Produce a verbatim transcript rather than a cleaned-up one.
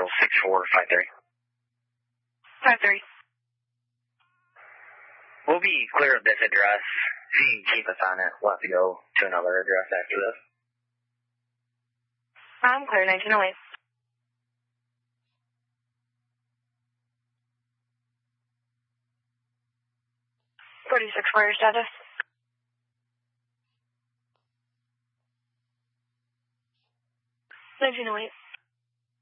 Central six four five three. five three. We'll be clear of this address. If you can keep us on it, we'll have to go to another address after this. I'm clear, nineteen oh eight. forty-six, where your status? nineteen oh eight.